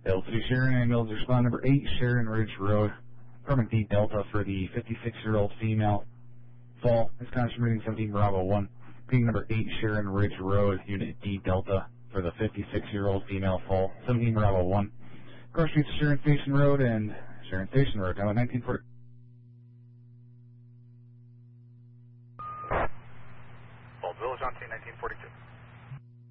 L3 Sharon ambulance, respond number 8, Sharon Ridge Road. Affirming D Delta for the 56-year-old female. Fall, Wisconsin reading 17 Bravo 1. Reading number 8, Sharon Ridge Road, unit D Delta for the 56-year-old female. Fall, 17 Bravo 1. Cross Streets, Sharon Station Road and Sharon Station Road, now at 1940.